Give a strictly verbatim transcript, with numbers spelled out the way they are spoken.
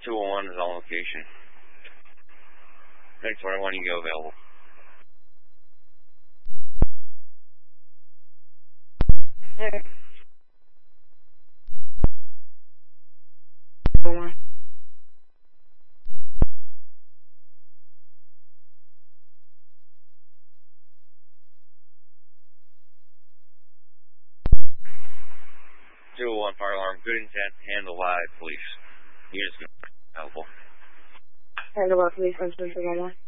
two oh one is on location. Next twenty-one, you go available. Hey. two oh one, fire alarm, good intent, handle live, police. Units available. Handle live, police, one two three one one.